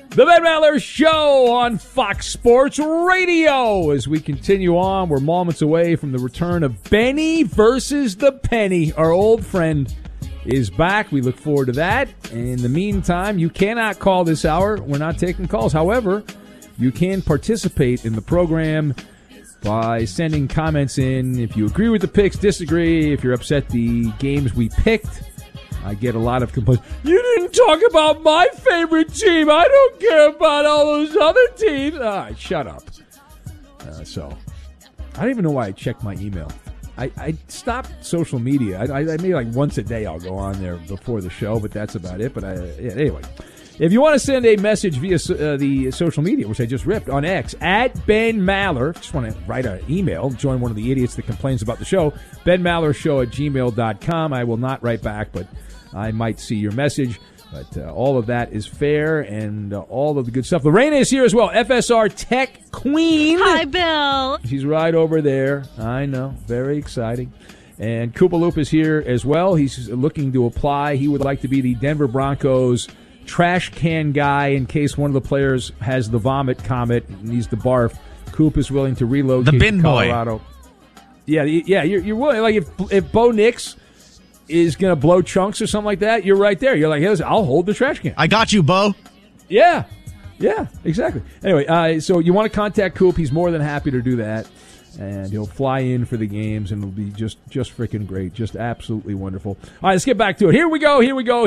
The Ben Maller Show on Fox Sports Radio. As we continue on, we're moments away from the return of Benny versus the Penny. Our old friend is back. We look forward to that. In the meantime, you cannot call this hour. We're not taking calls. However, you can participate in the program by sending comments in. If you agree with the picks, disagree, if you're upset the games we picked. I get a lot of complaints. You didn't talk about my favorite team. I don't care about all those other teams. All right, shut up. So, I don't even know why I check my email. I stopped social media. I maybe like once a day I'll go on there before the show, but that's about it. But anyway, if you want to send a message via the social media, which I just ripped, on X, at Ben Maller, just want to write an email, join one of the idiots that complains about the show, benmallershow@gmail.com. I will not write back, but I might see your message. But all of that is fair and all of the good stuff. Lorena is here as well, FSR Tech Queen. Hi, Bill. She's right over there. I know. Very exciting. And Koopaloop is here as well. He's looking to apply. He would like to be the Denver Broncos trash can guy in case one of the players has the vomit comet and needs to barf. Coop is willing to relocate the bin to Colorado. Boy. Yeah, you're willing. Like if Bo Nix is going to blow chunks or something like that, you're right there. You're like, hey, listen, I'll hold the trash can. I got you, Bo. Yeah, exactly. Anyway, so you want to contact Coop. He's more than happy to do that. And he'll fly in for the games, and it'll be just freaking great. Just absolutely wonderful. All right, let's get back to it. Here we go.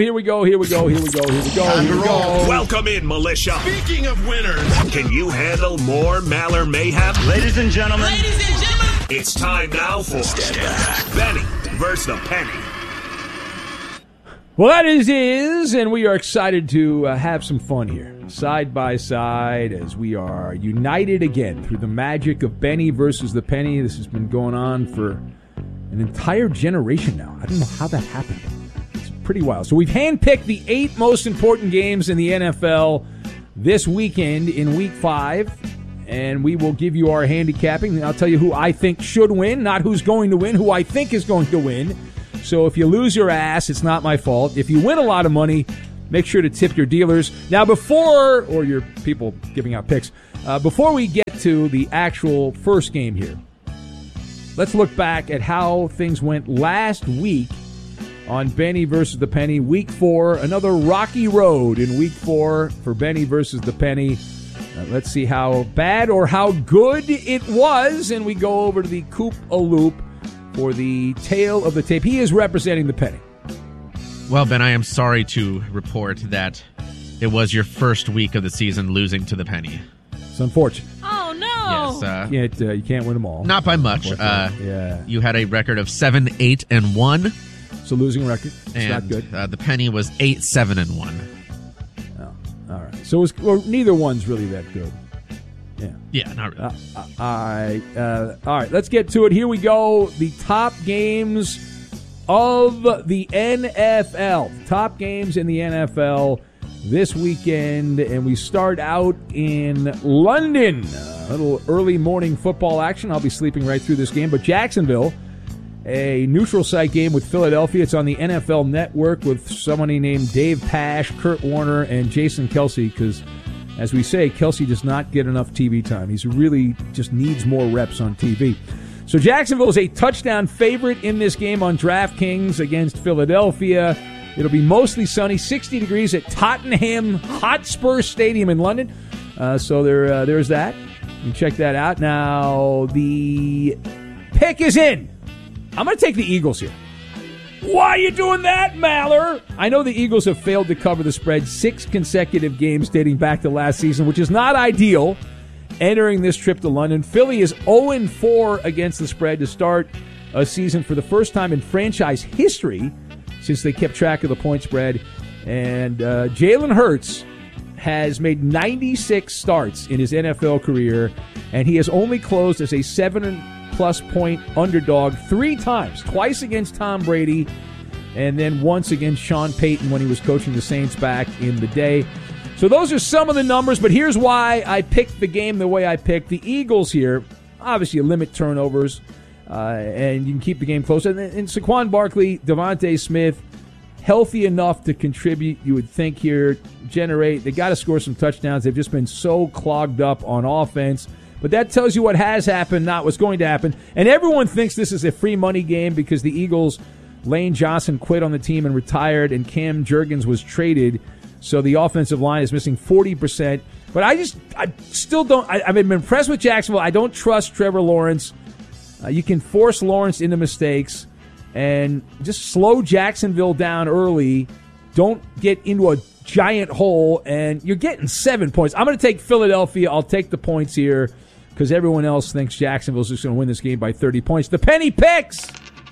Welcome in, militia. Speaking of winners, can you handle more Maller mayhem? ladies and gentlemen, It's time now for Benny versus the Penny. Well, that is, and we are excited to have some fun here, side by side, as we are united again through the magic of Benny versus the Penny. This has been going on for an entire generation now. I don't know how that happened. It's pretty wild. So we've handpicked the 8 most important games in the NFL this weekend in Week 5, and we will give you our handicapping. I'll tell you who I think should win, not who's going to win, who I think is going to win. So if you lose your ass, it's not my fault. If you win a lot of money, make sure to tip your dealers. Now, or your people giving out picks, before we get to the actual first game here, let's look back at how things went last week on Benny versus the Penny. Week 4, another rocky road in Week 4 for Benny versus the Penny. Let's see how bad or how good it was, and we go over to the Koop-a-Loop for the tale of the tape. He is representing the Penny. Well, Ben, I am sorry to report that it was your first week of the season losing to the Penny. It's unfortunate. Oh, no. Yes. You can't win them all. Not by much. Yeah. You had a record of 7-8-1. It's a losing record. It's and, not good. The Penny was 8-7-1. Oh, all right. So neither one's really that good. Yeah, not really. All right, let's get to it. Here we go. The top games of the NFL. Top games in the NFL this weekend. And we start out in London. A little early morning football action. I'll be sleeping right through this game. But Jacksonville, a neutral site game with Philadelphia. It's on the NFL Network with somebody named Dave Pasch, Kurt Warner, and Jason Kelce, because as we say, Kelce does not get enough TV time. He's really just needs more reps on TV. So Jacksonville is a touchdown favorite in this game on DraftKings against Philadelphia. It'll be mostly sunny, 60 degrees at Tottenham Hotspur Stadium in London. So there's that. You can check that out. Now, the pick is in. I'm going to take the Eagles here. Why are you doing that, Maller? I know the Eagles have failed to cover the spread 6 consecutive games dating back to last season, which is not ideal entering this trip to London. Philly is 0-4 against the spread to start a season for the first time in franchise history since they kept track of the point spread. And Jalen Hurts has made 96 starts in his NFL career, and he has only closed as a 7+ point underdog 3 times, twice against Tom Brady and then once against Sean Payton when he was coaching the Saints back in the day. So those are some of the numbers, but here's why I picked the game the way I picked. The Eagles here, obviously you limit turnovers, and you can keep the game close. And Saquon Barkley, Devontae Smith, healthy enough to contribute, you would think here, generate. They got to score some touchdowns. They've just been so clogged up on offense. But that tells you what has happened, not what's going to happen. And everyone thinks this is a free money game because the Eagles, Lane Johnson quit on the team and retired, and Cam Jurgens was traded. So the offensive line is missing 40%. But I still don't. I've been impressed with Jacksonville. I don't trust Trevor Lawrence. You can force Lawrence into mistakes and just slow Jacksonville down early. Don't get into a giant hole, and you're getting 7 points. I'm going to take Philadelphia. I'll take the points here because everyone else thinks Jacksonville's just going to win this game by 30 points. The penny picks.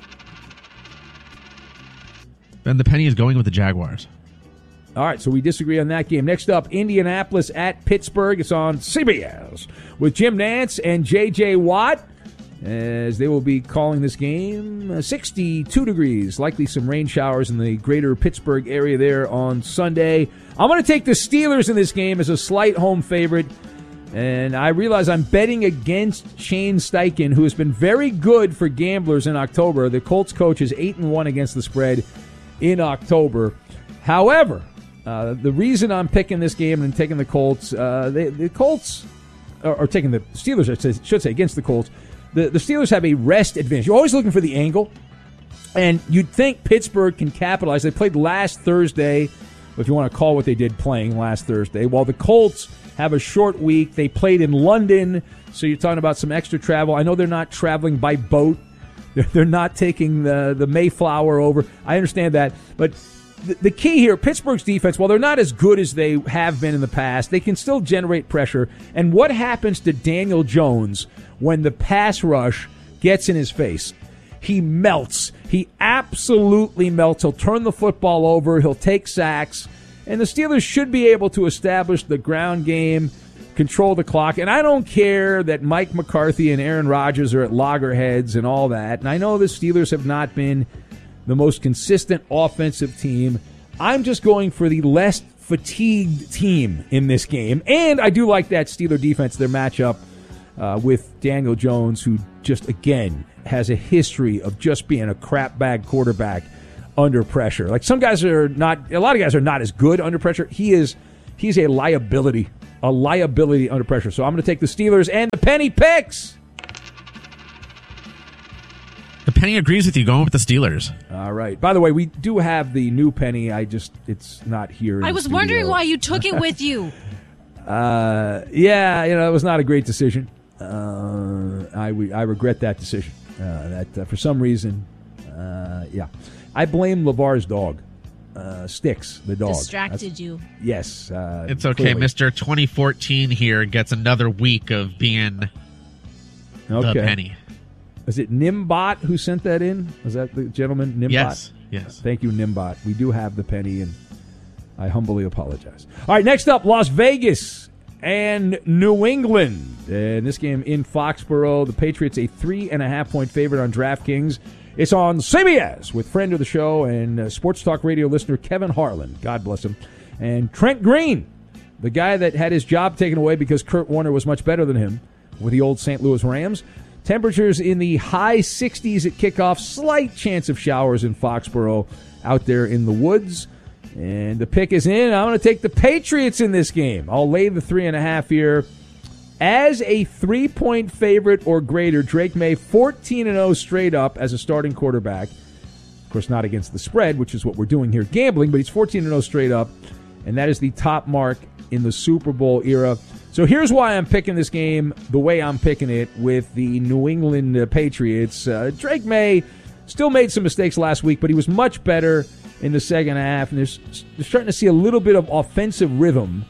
Ben, the penny is going with the Jaguars. All right, so we disagree on that game. Next up, Indianapolis at Pittsburgh. It's on CBS with Jim Nantz and J.J. Watt, as they will be calling this game. 62 degrees, likely some rain showers in the greater Pittsburgh area there on Sunday. I'm going to take the Steelers in this game as a slight home favorite, and I realize I'm betting against Shane Steichen, who has been very good for gamblers in October. The Colts coach is 8-1 against the spread in October. However, the reason I'm picking this game and taking the Colts, the Colts, or taking the Steelers, I should say, against the Colts, the Steelers have a rest advantage. You're always looking for the angle, and you'd think Pittsburgh can capitalize. They played last Thursday, if you want to call what they did playing last Thursday, while the Colts have a short week. They played in London, so you're talking about some extra travel. I know they're not traveling by boat. They're not taking the Mayflower over. I understand that, but the key here, Pittsburgh's defense, while they're not as good as they have been in the past, they can still generate pressure. And what happens to Daniel Jones when the pass rush gets in his face? He melts. He absolutely melts. He'll turn the football over. He'll take sacks. And the Steelers should be able to establish the ground game, control the clock. And I don't care that Mike McCarthy and Aaron Rodgers are at loggerheads and all that. And I know the Steelers have not been the most consistent offensive team. I'm just going for the less fatigued team in this game. And I do like that Steeler defense, their matchup with Daniel Jones, who just, again, has a history of just being a crap bag quarterback under pressure. Like some guys are not, a lot of guys are not as good under pressure. He's a liability under pressure. So I'm going to take the Steelers and the penny picks. The penny agrees with you, going with the Steelers. All right. By the way, we do have the new penny. It's not here. I was wondering why you took it with you. Yeah, it was not a great decision. I regret that decision. That for some reason, I blame LeVar's dog. Sticks, the dog. Distracted you. Yes. It's okay. Clearly. Mr. 2014 here gets another week of being the penny. Is it Nimbot who sent that in? Was that the gentleman, Nimbot? Yes. Thank you, Nimbot. We do have the penny, and I humbly apologize. All right, next up, Las Vegas and New England. And this game in Foxborough, the Patriots a 3.5-point favorite on DraftKings. It's on CBS with friend of the show and Sports Talk Radio listener Kevin Harlan. God bless him. And Trent Green, the guy that had his job taken away because Kurt Warner was much better than him with the old St. Louis Rams. Temperatures in the high 60s at kickoff. Slight chance of showers in Foxborough out there in the woods. And the pick is in. I'm going to take the Patriots in this game. I'll lay the 3.5 here. As a 3-point favorite or greater, Drake May 14-0 straight up as a starting quarterback. Of course, not against the spread, which is what we're doing here, gambling, but he's 14-0 straight up. And that is the top mark in the Super Bowl era. So here's why I'm picking this game the way I'm picking it with the New England Patriots. Drake May still made some mistakes last week, but he was much better in the second half. And they're starting to see a little bit of offensive rhythm.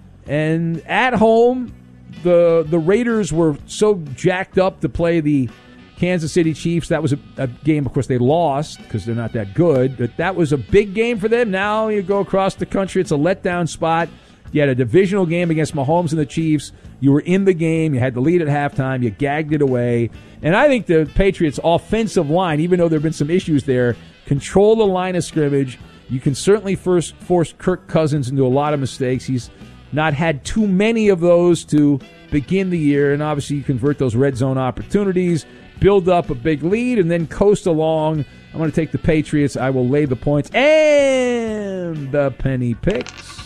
And at home, the Raiders were so jacked up to play the Kansas City Chiefs. That was a game, of course, they lost because they're not that good. But that was a big game for them. Now you go across the country. It's a letdown spot. You had a divisional game against Mahomes and the Chiefs. You were in the game. You had the lead at halftime. You gagged it away. And I think the Patriots' offensive line, even though there have been some issues there, control the line of scrimmage. You can certainly first force Kirk Cousins into a lot of mistakes. He's not had too many of those to begin the year. And obviously you convert those red zone opportunities, build up a big lead, and then coast along I'm going to take the Patriots. I will lay the points. And the Penny picks.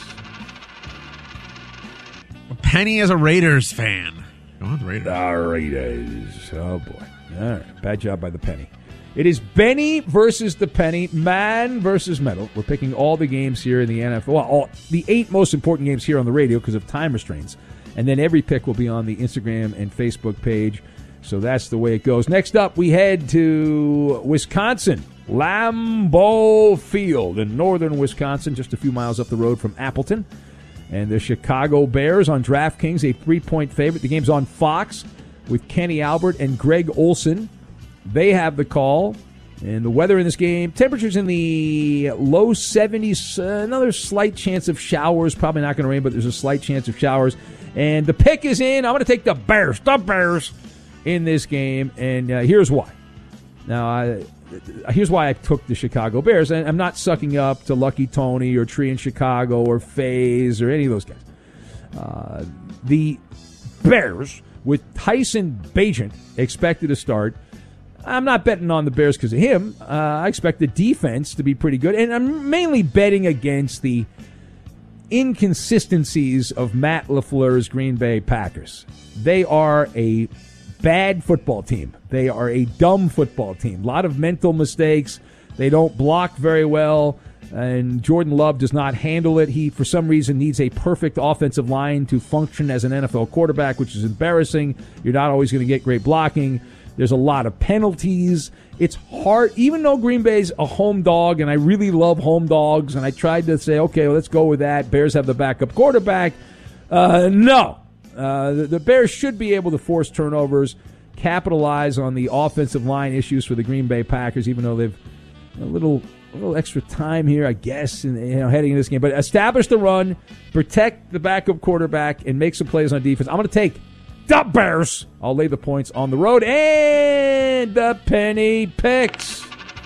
Penny is a Raiders fan. Go on, Raiders. The Raiders. Oh, boy. All right. Bad job by the Penny. It is Benny versus the Penny, man versus metal. We're picking all the games here in the NFL. Well, the 8 most important games here on the radio because of time restraints. And then every pick will be on the Instagram and Facebook page. So that's the way it goes. Next up, we head to Wisconsin, Lambeau Field in northern Wisconsin, just a few miles up the road from Appleton. And the Chicago Bears on DraftKings, a 3-point favorite. The game's on Fox with Kenny Albert and Greg Olson. They have the call. And the weather in this game, temperatures in the low 70s, another slight chance of showers. Probably not going to rain, but there's a slight chance of showers. And the pick is in. I'm going to take the Bears in this game. And here's why. Now, here's why I took the Chicago Bears. And I'm not sucking up to Lucky Tony or Tree in Chicago or FaZe or any of those guys. The Bears, with Tyson Bagent expected to start, I'm not betting on the Bears because of him. I expect the defense to be pretty good. And I'm mainly betting against the inconsistencies of Matt LaFleur's Green Bay Packers. They are a bad football team. They are a dumb football team. A lot of mental mistakes. They don't block very well. And Jordan Love does not handle it. He, for some reason, needs a perfect offensive line to function as an NFL quarterback, which is embarrassing. You're not always going to get great blocking. There's a lot of penalties. It's hard, even though Green Bay's a home dog, and I really love home dogs, and I tried to say, okay, well, let's go with that. Bears have the backup quarterback. No. The Bears should be able to force turnovers, capitalize on the offensive line issues for the Green Bay Packers, even though they've a little extra time here, I guess, heading into this game. But establish the run, protect the backup quarterback, and make some plays on defense. I'm going to take the Bears. I'll lay the points on the road. And the Penny picks.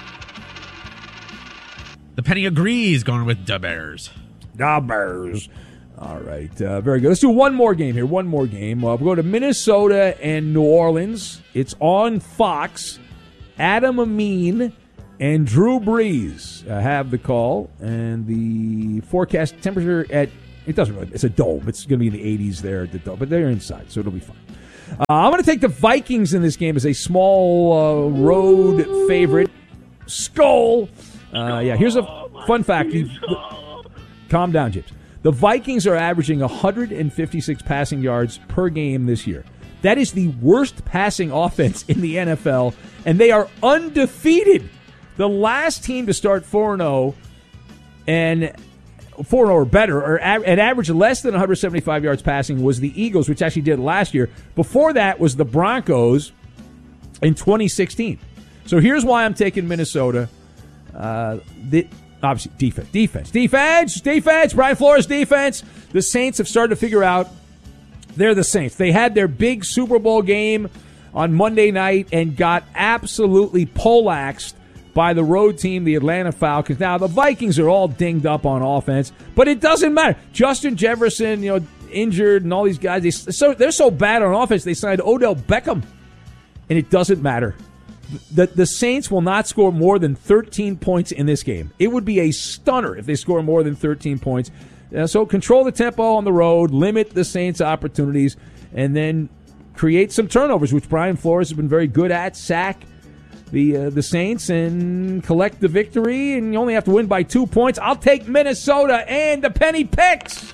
The Penny agrees, going with the Bears. The Bears. All right. Very good. Let's do one more game here. One more game. We'll go to Minnesota and New Orleans. It's on Fox. Adam Amin and Drew Brees have the call. And the forecast temperature it doesn't really. It's a dome. It's going to be in the 80s there at the dome, but they're inside, so it'll be fine. I'm going to take the Vikings in this game as a small road favorite. Skull. Here's a fun fact. Calm down, James. The Vikings are averaging 156 passing yards per game this year. That is the worst passing offense in the NFL, and they are undefeated. The last team to start 4-0 and 4-0 or better, or an average of less than 175 yards passing, was the Eagles, which actually did last year. Before that was the Broncos in 2016. So here's why I'm taking Minnesota. Obviously, defense. Brian Flores' defense. The Saints have started to figure out they're the Saints. They had their big Super Bowl game on Monday night and got absolutely poleaxed by the road team, the Atlanta Falcons. Now, the Vikings are all dinged up on offense, but it doesn't matter. Justin Jefferson, injured, and all these guys, they're so bad on offense, they signed Odell Beckham, and it doesn't matter. The Saints will not score more than 13 points in this game. It would be a stunner if they score more than 13 points. So control the tempo on the road, limit the Saints' opportunities, and then create some turnovers, which Brian Flores has been very good at. Sack the Saints and collect the victory, and you only have to win by 2 points. I'll take Minnesota and the Penny picks.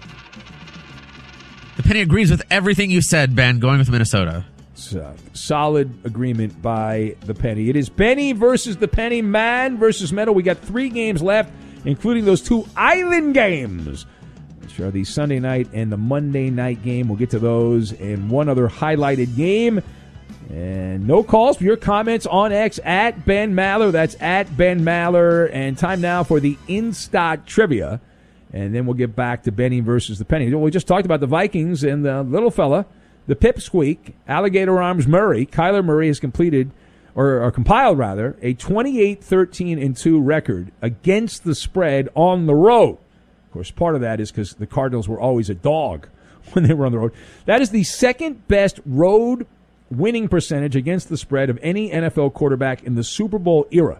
The Penny agrees with everything you said, Ben, going with Minnesota. Solid agreement by the Penny. It is Benny versus the Penny, man versus metal. We got 3 games left, including those 2 island games, which are the Sunday night and the Monday night game. We'll get to those and one other highlighted game. And no calls for your comments on X at Ben Maller. That's at Ben Maller. And time now for the in-stock trivia. And then we'll get back to Benny versus the Penny. We just talked about the Vikings and the little fella, the pipsqueak, Alligator Arms Murray. Kyler Murray has compiled a 28-13-2 record against the spread on the road. Of course, part of that is because the Cardinals were always a dog when they were on the road. That is the second best road winning percentage against the spread of any NFL quarterback in the Super Bowl era.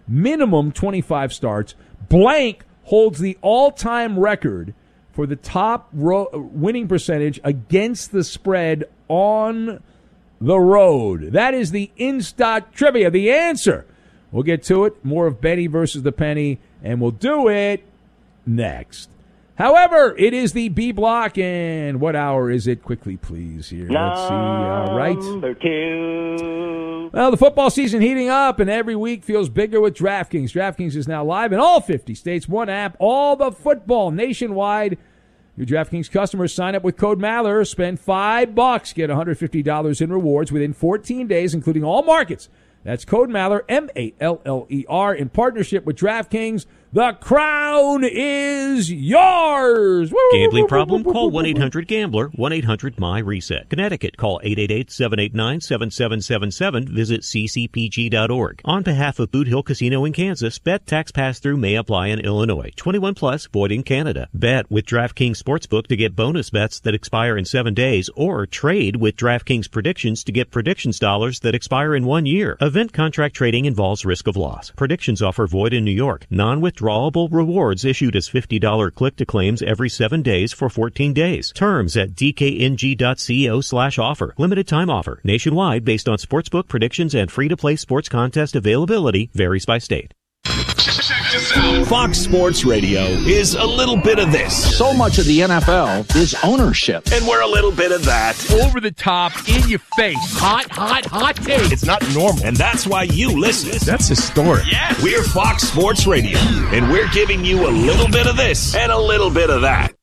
minimum 25 starts. Blank holds the all-time record for the top winning percentage against the spread on the road. That is the Instat Trivia, the answer. We'll get to it. More of Benny versus the Penny, and we'll do it next. However, it is the B block, and what hour is it? Quickly, please. Here, let's see. All right. Number 2. Well, the football season heating up, and every week feels bigger with DraftKings. DraftKings is now live in all 50 states. One app, all the football nationwide. New DraftKings customers sign up with code Maller, spend $5, get $150 in rewards within 14 days, including all markets. That's code Maller, M-A-L-L-E-R, in partnership with DraftKings. The crown is yours. Woo, Gambling woo, problem? woo, woo, Call woo, woo, 1-800-GAMBLER, 1-800-MY-RESET. Connecticut, call 888-789-7777. Visit ccpg.org. On behalf of Boot Hill Casino in Kansas, bet tax pass-through may apply in Illinois. 21 plus, void in Canada. Bet with DraftKings Sportsbook to get bonus bets that expire in 7 days, or trade with DraftKings Predictions to get predictions dollars that expire in 1 year. Event contract trading involves risk of loss. Predictions offer void in New York. Non-withdrawable rewards issued as $50 click-to-claims every 7 days for 14 days. Terms at dkng.co/offer. Limited time offer. Nationwide based on sportsbook predictions and free-to-play sports contest availability. Varies by state. Fox Sports Radio is a little bit of this. So much of the NFL is ownership. And we're a little bit of that. Over the top, in your face. Hot take. It's not normal. And that's why you listen. That's historic. Yeah. We're Fox Sports Radio. And we're giving you a little bit of this and a little bit of that.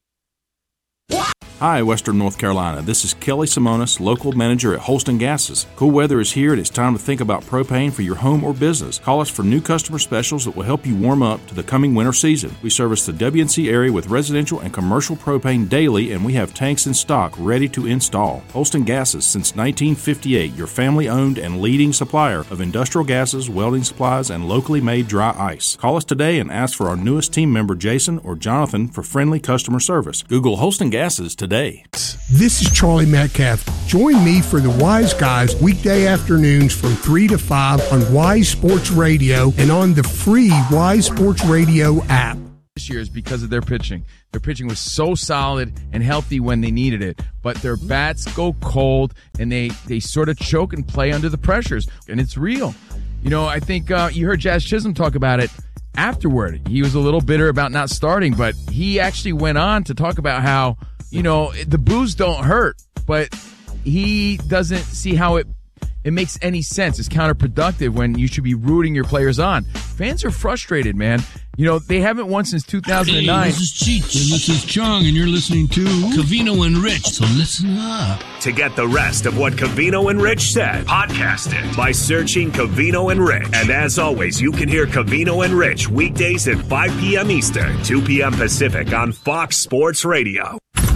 Hi, Western North Carolina. This is Kelly Simonis, local manager at Holston Gases. Cool weather is here and it's time to think about propane for your home or business. Call us for new customer specials that will help you warm up to the coming winter season. We service the WNC area with residential and commercial propane daily, and we have tanks in stock ready to install. Holston Gases, since 1958, your family-owned and leading supplier of industrial gases, welding supplies, and locally made dry ice. Call us today and ask for our newest team member, Jason or Jonathan, for friendly customer service. Google Holston Gases today. This is Charlie Metcalf. Join me for the Wise Guys weekday afternoons from 3 to 5 on Wise Sports Radio and on the free Wise Sports Radio app. This year is because of their pitching. Their pitching was so solid and healthy when they needed it, but their bats go cold and they sort of choke and play under the pressures, and it's real. You know, I think you heard Jazz Chisholm talk about it afterward. He was a little bitter about not starting, but he actually went on to talk about how, you know, the boos don't hurt, but he doesn't see how it makes any sense. It's counterproductive when you should be rooting your players on. Fans are frustrated, man. You know, they haven't won since 2009. Hey, this is Cheech, and this is Chung, and you're listening to Covino and Rich, so listen up. To get the rest of what Covino and Rich said, podcast it by searching Covino and Rich. And as always, you can hear Covino and Rich weekdays at 5 p.m. Eastern, 2 p.m. Pacific on Fox Sports Radio.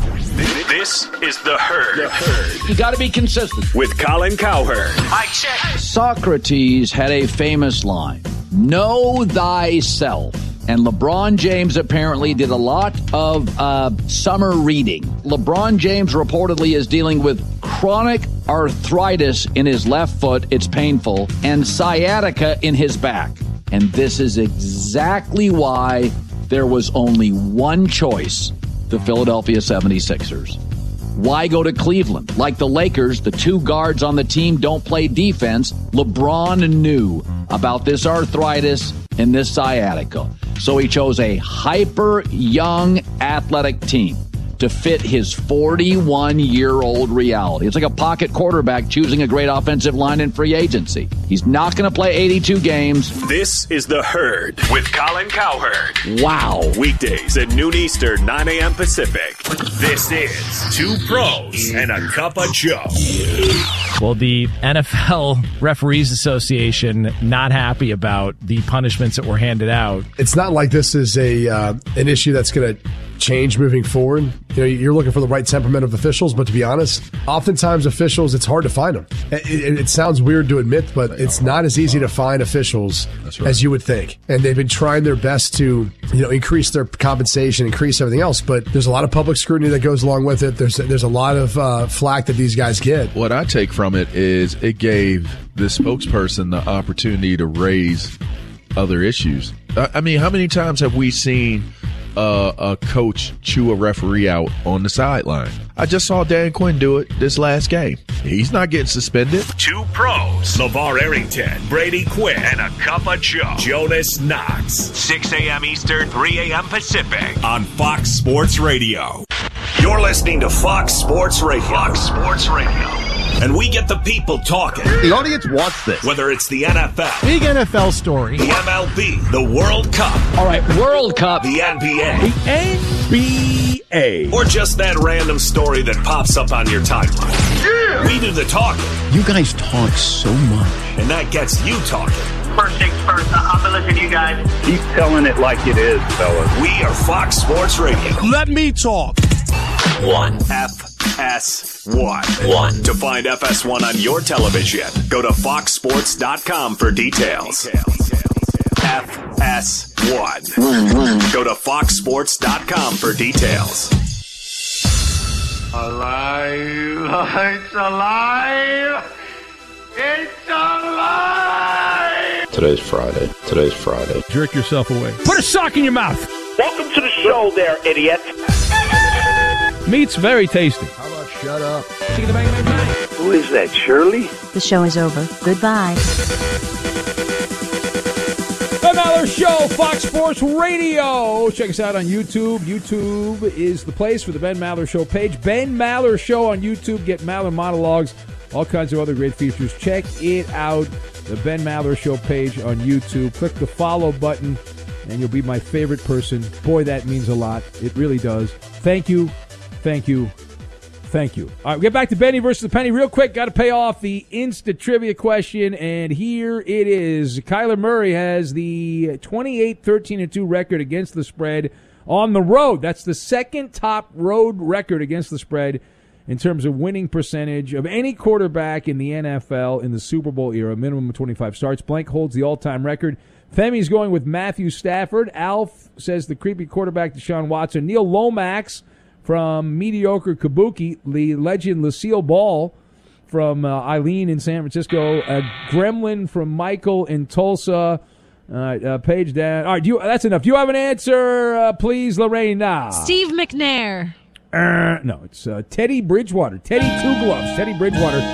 This is The Herd. You got to be consistent. With Colin Cowherd. Mike check. Socrates had a famous line, know thyself. And LeBron James apparently did a lot of summer reading. LeBron James reportedly is dealing with chronic arthritis in his left foot. It's painful. And sciatica in his back. And this is exactly why there was only one choice, the Philadelphia 76ers. Why go to Cleveland? Like the Lakers, the two guards on the team don't play defense. LeBron knew about this arthritis and this sciatica. So he chose a hyper young athletic team to fit his 41-year-old reality. It's like a pocket quarterback choosing a great offensive line in free agency. He's not going to play 82 games. This is The Herd with Colin Cowherd. Wow. Weekdays at noon Eastern, 9 a.m. Pacific. This is Two Pros and a Cup of Joe. Well, the NFL Referees Association not happy about the punishments that were handed out. It's not like this is an issue that's going to change moving forward. You know, you're looking for the right temperament of officials, but to be honest, oftentimes officials, it's hard to find them. It sounds weird to admit, but it's not as easy to find officials as you would think. And they've been trying their best to, you know, increase their compensation, increase everything else. But there's a lot of public scrutiny that goes along with it. There's a lot of flack that these guys get. What I take from it is it gave the spokesperson the opportunity to raise other issues. I mean, how many times have we seen a coach chew a referee out on the sideline? I just saw Dan Quinn do it this last game. He's not getting suspended. Two pros, LeVar Arrington, Brady Quinn, and a cup of Joe, Jonas Knox. 6 a.m. Eastern, 3 a.m. Pacific on Fox Sports Radio. You're listening to Fox Sports Radio. Fox Sports Radio. And we get the people talking. The audience wants this. Whether it's the NFL, big NFL story, the MLB, the World Cup. All right, World Cup. The NBA. The NBA. Or just that random story that pops up on your timeline. Yeah! We do the talking. You guys talk so much. And that gets you talking. First things first, I'm going to listen to you guys. Keep telling it like it is, fellas. We are Fox Sports Radio. Let me talk. FS1. To find FS1 on your television, go to foxsports.com for details. FS1. Go to foxsports.com for details. Alive! It's alive! It's alive! Today's Friday. Jerk yourself away. Put a sock in your mouth. Welcome to the show there, idiot. Meat's very tasty. How about shut up? Chicken the bang, bang, bang. Who is that, Shirley? The show is over. Goodbye. Ben Maller Show, Fox Sports Radio. Check us out on YouTube. YouTube is the place for the Ben Maller Show page. Ben Maller Show on YouTube. Get Maller monologues, all kinds of other great features. Check it out. The Ben Maller Show page on YouTube. Click the follow button, and you'll be my favorite person. Boy, that means a lot. It really does. Thank you. Thank you. All right, we'll get back to Benny versus the Penny real quick. Got to pay off the Insta trivia question, and here it is. Kyler Murray has the 28-13-2 record against the spread on the road. That's the second top road record against the spread in terms of winning percentage of any quarterback in the NFL in the Super Bowl era, minimum of 25 starts. Blank holds the all-time record. Femi's going with Matthew Stafford. Alf says the creepy quarterback Deshaun Watson. Neil Lomax from Mediocre Kabuki, the legend Lucille Ball from Eileen in San Francisco, a Gremlin from Michael in Tulsa. Page down. All right, that's enough. Do you have an answer, please, Lorena? Steve McNair. No, it's Teddy Bridgewater. Teddy Two Gloves. Teddy Bridgewater.